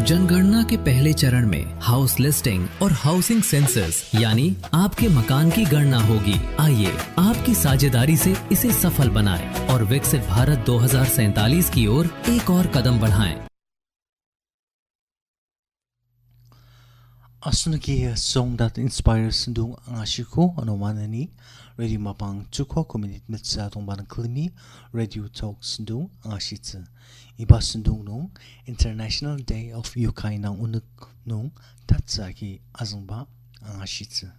जनगणना के पहले चरण में हाउस लिस्टिंग और हाउसिंग सेंसस यानी आपके मकान की गणना होगी। आइए आपकी साझेदारी से इसे सफल बनाएं और विकसित भारत 2047 की ओर एक और कदम बढ़ाएं। Asunagia song that inspires dung angashiko anomanani radio mapang chuko community mitsa tongban klimi radio talks dung angashitsa ibas dung nung International Day of Yokai nang unuk nung tatsaki azangba angashitsa.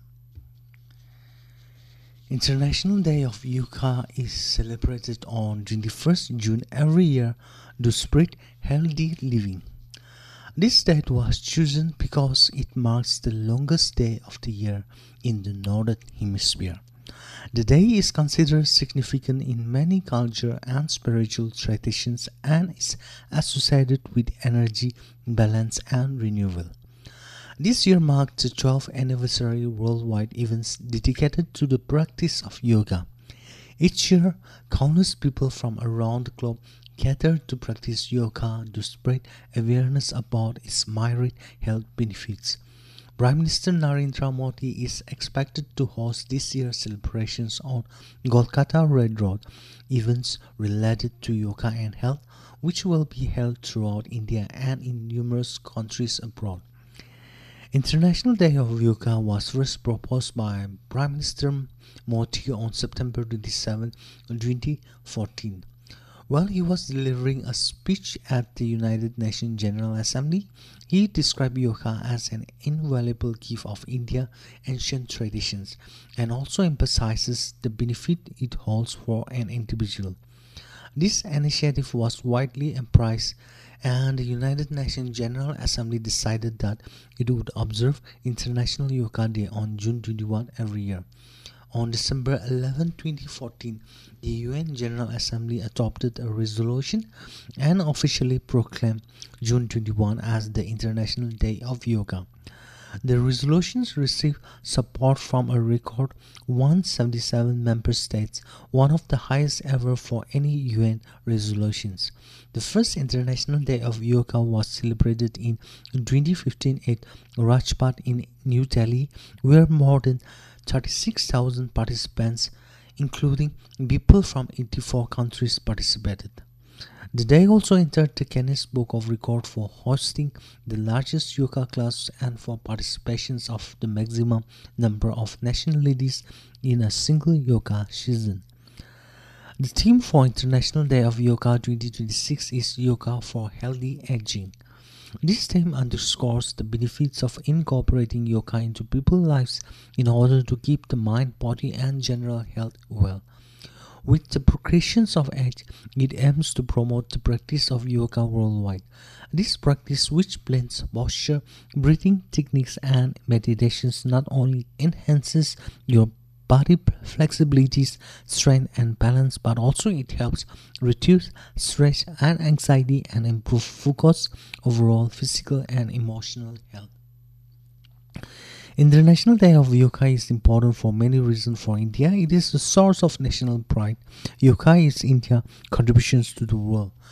International Day of Yoga is celebrated on 21st June every year to spread healthy living. This date was chosen because it marks the longest day of the year in the Northern Hemisphere. The day is considered significant in many cultural and spiritual traditions and is associated with energy, balance and renewal. This year marked the 12th anniversary worldwide events dedicated to the practice of yoga. Each year, countless people from around the globe gather to practice yoga to spread awareness about its myriad health benefits. Prime Minister Narendra Modi is expected to host this year's celebrations on Kolkata Red Road, events related to yoga and health, which will be held throughout India and in numerous countries abroad. International Day of Yoga was first proposed by Prime Minister Modi on September 27, 2014. While he was delivering a speech at the United Nations General Assembly, he described yoga as an invaluable gift of India's ancient traditions and also emphasizes the benefit it holds for an individual. This initiative was widely embraced, and the United Nations General Assembly decided that it would observe International Yoga Day on June 21 every year. On December 11, 2014, the UN General Assembly adopted a resolution and officially proclaimed June 21 as the International Day of Yoga. The resolutions received support from a record 177 member states, one of the highest ever for any UN resolutions. The first International Day of Yoga was celebrated in 2015 at Rajpath in New Delhi, where more than 36,000 participants, including people from 84 countries, participated. The day also entered the Guinness Book of Records for hosting the largest yoga class and for participations of the maximum number of nationalities in a single yoga season. The theme for International Day of Yoga 2026 is Yoga for Healthy Aging. This theme underscores the benefits of incorporating yoga into people's lives in order to keep the mind, body and general health well. With the progression of age, it aims to promote the practice of yoga worldwide. This practice, which blends posture, breathing techniques and meditations, not only enhances your body flexibility, strength and balance, but also it helps reduce stress and anxiety and improve focus, overall physical and emotional health. International Day of Yoga is important for many reasons. For India, it is a source of national pride. Yoga is India's contributions to the world.